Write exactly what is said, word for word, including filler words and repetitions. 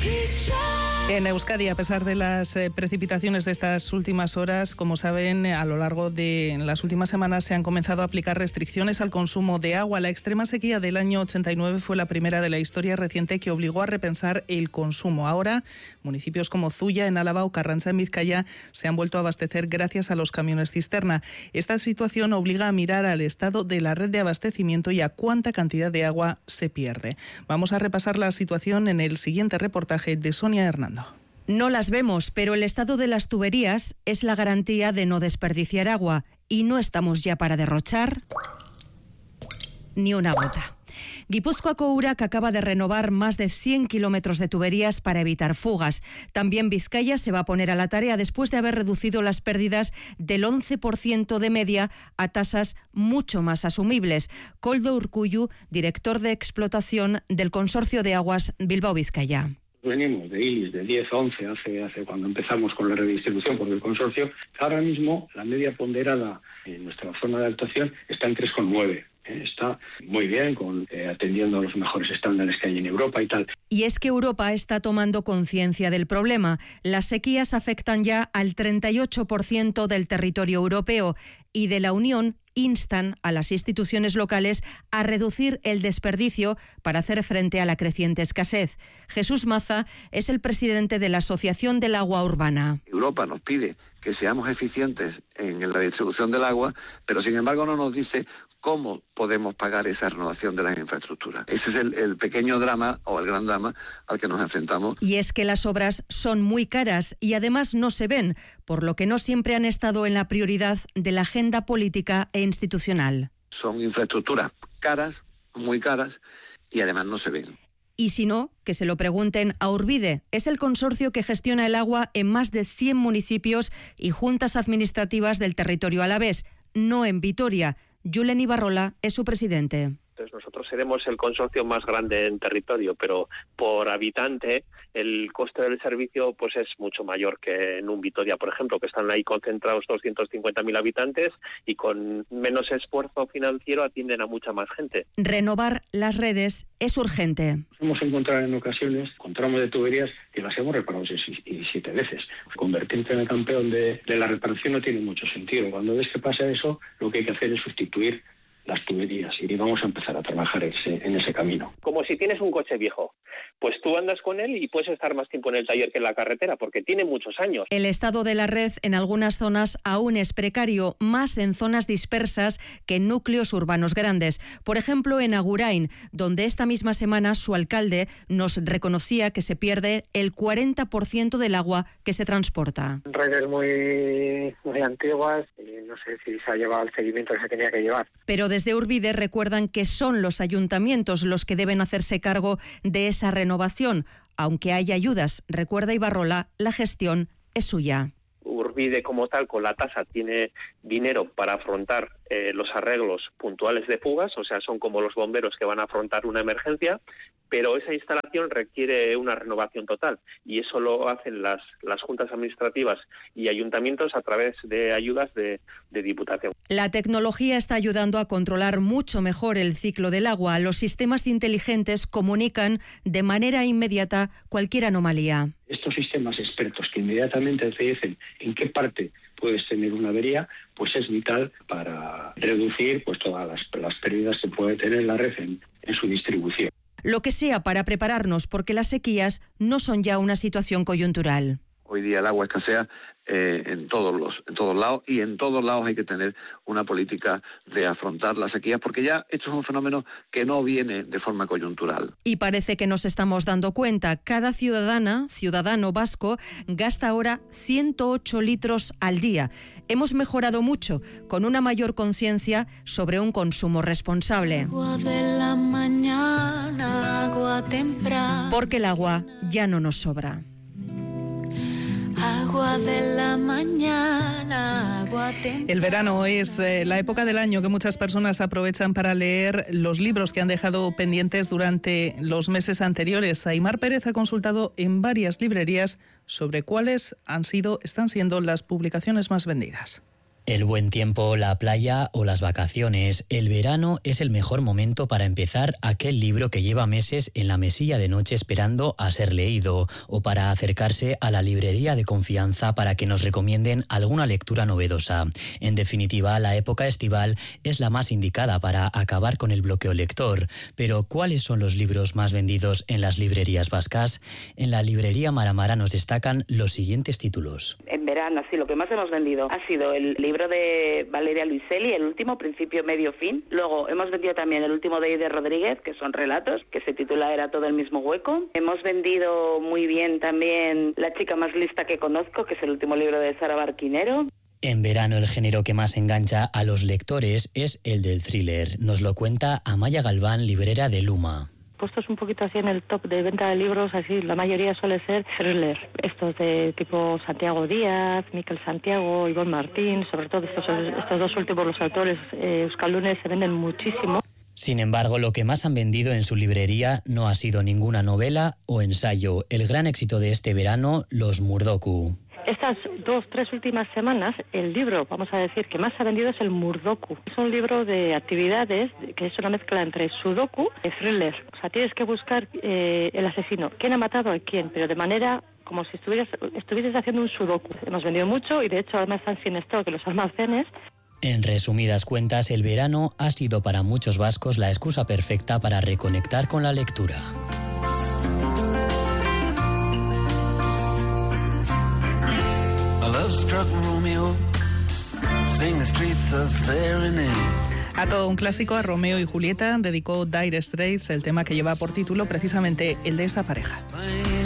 En Euskadi, a pesar de las eh, precipitaciones de estas últimas horas, como saben, a lo largo de las últimas semanas se han comenzado a aplicar restricciones al consumo de agua. La extrema sequía del año ochenta y nueve fue la primera de la historia reciente que obligó a repensar el consumo. Ahora, municipios como Zuya, en Álava, o Carranza, en Vizcaya, se han vuelto a abastecer gracias a los camiones cisterna. Esta situación obliga a mirar al estado de la red de abastecimiento y a cuánta cantidad de agua se pierde. Vamos a repasar la situación en el siguiente reportaje de Sonia Hernando. No las vemos, pero el estado de las tuberías es la garantía de no desperdiciar agua y no estamos ya para derrochar ni una gota. Guipúzcoako Urak acaba de renovar más de cien kilómetros de tuberías para evitar fugas. También Vizcaya se va a poner a la tarea después de haber reducido las pérdidas del once por ciento de media a tasas mucho más asumibles. Koldo Urkullu, director de explotación del Consorcio de Aguas Bilbao-Vizcaya. Venimos de I L I S de diez a once hace, hace cuando empezamos con la redistribución por el consorcio. Ahora mismo la media ponderada en nuestra zona de actuación está en tres coma nueve. ¿eh? Está muy bien, con, eh, atendiendo a los mejores estándares que hay en Europa y tal. Y es que Europa está tomando conciencia del problema. Las sequías afectan ya al treinta y ocho por ciento del territorio europeo y de la Unión instan a las instituciones locales a reducir el desperdicio para hacer frente a la creciente escasez. Jesús Maza es el presidente de la Asociación del Agua Urbana. Europa nos pide que seamos eficientes en la distribución del agua, pero sin embargo no nos dice cómo podemos pagar esa renovación de las infraestructuras. Ese es el, el pequeño drama o el gran drama al que nos enfrentamos. Y es que las obras son muy caras y además no se ven, por lo que no siempre han estado en la prioridad de la agenda política e institucional. Son infraestructuras caras, muy caras, y además no se ven. Y si no, que se lo pregunten a Urbide. Es el consorcio que gestiona el agua en más de cien municipios y juntas administrativas del territorio alavés, no en Vitoria. Julen Ibarrola es su presidente. Entonces nosotros seremos el consorcio más grande en territorio, pero por habitante el coste del servicio pues es mucho mayor que en un Vitoria, por ejemplo, que están ahí concentrados doscientos cincuenta mil habitantes y con menos esfuerzo financiero atienden a mucha más gente. Renovar las redes es urgente. Hemos encontrado en ocasiones con tramos de tuberías que las hemos reparado seis y siete veces. Convertirte en el campeón de, de la reparación no tiene mucho sentido. Cuando ves que pasa eso, lo que hay que hacer es sustituir las tuberías y vamos a empezar a trabajar ese, en ese camino. Como si tienes un coche viejo, pues tú andas con él y puedes estar más tiempo en el taller que en la carretera porque tiene muchos años. El estado de la red en algunas zonas aún es precario, más en zonas dispersas que en núcleos urbanos grandes. Por ejemplo, en Agurain, donde esta misma semana su alcalde nos reconocía que se pierde el cuarenta por ciento del agua que se transporta. Redes muy, muy antiguas y no sé si se ha llevado el seguimiento que se tenía que llevar. Pero desde Urbide recuerdan que son los ayuntamientos los que deben hacerse cargo de esa renovación. Aunque hay ayudas, recuerda Ibarrola, la gestión es suya. Urbide como tal, con la tasa, tiene dinero para afrontar eh, los arreglos puntuales de fugas, o sea, son como los bomberos que van a afrontar una emergencia, pero esa instalación requiere una renovación total y eso lo hacen las, las juntas administrativas y ayuntamientos a través de ayudas de, de Diputación. La tecnología está ayudando a controlar mucho mejor el ciclo del agua. Los sistemas inteligentes comunican de manera inmediata cualquier anomalía. Estos sistemas expertos que inmediatamente te dicen en qué parte puedes tener una avería, pues es vital para reducir pues todas las, las pérdidas que puede tener la red en, en su distribución. Lo que sea para prepararnos, porque las sequías no son ya una situación coyuntural. Hoy día el agua escasea eh, en todos los, en todos lados y en todos lados hay que tener una política de afrontar las sequías porque ya esto es un fenómeno que no viene de forma coyuntural. Y parece que nos estamos dando cuenta. Cada ciudadana, ciudadano vasco, gasta ahora ciento ocho litros al día. Hemos mejorado mucho, con una mayor conciencia sobre un consumo responsable. Agua de la mañana, agua temprana. Porque el agua ya no nos sobra. Agua de la mañana, agua temprana. El verano es eh, la época del año que muchas personas aprovechan para leer los libros que han dejado pendientes durante los meses anteriores. Aimar Pérez ha consultado en varias librerías sobre cuáles han sido, están siendo las publicaciones más vendidas. El buen tiempo, la playa o las vacaciones. El verano es el mejor momento para empezar aquel libro que lleva meses en la mesilla de noche esperando a ser leído, o para acercarse a la librería de confianza para que nos recomienden alguna lectura novedosa. En definitiva, la época estival es la más indicada para acabar con el bloqueo lector. Pero, ¿cuáles son los libros más vendidos en las librerías vascas? En la librería Maramara nos destacan los siguientes títulos. En verano, sí, lo que más hemos vendido ha sido el libro de Valeria Luiselli, el último, Principio, Medio, Fin. Luego hemos vendido también el último de Eider Rodríguez, que son relatos, que se titula Era todo el mismo hueco. Hemos vendido muy bien también La chica más lista que conozco, que es el último libro de Sara Barquinero. En verano el género que más engancha a los lectores es el del thriller. Nos lo cuenta Amaya Galván, librera de Luma. Puestos un poquito así en el top de venta de libros, así la mayoría suele ser thriller. Estos de tipo Santiago Díaz, Miquel Santiago, Ivonne Martín, sobre todo estos, estos dos últimos, los autores eh, euskaldunes, se venden muchísimo. Sin embargo, lo que más han vendido en su librería no ha sido ninguna novela o ensayo. El gran éxito de este verano, los Murdoku. Estas dos, tres últimas semanas, el libro, vamos a decir, que más se ha vendido es el Murdoku. Es un libro de actividades que es una mezcla entre sudoku y thriller. O sea, tienes que buscar eh, el asesino, quién ha matado a quién, pero de manera como si estuvieras, estuvieses haciendo un sudoku. Hemos vendido mucho y de hecho además están sin stock en los almacenes. En resumidas cuentas, el verano ha sido para muchos vascos la excusa perfecta para reconectar con la lectura. A todo un clásico, a Romeo y Julieta dedicó Dire Straits, el tema que lleva por título precisamente el de esta pareja.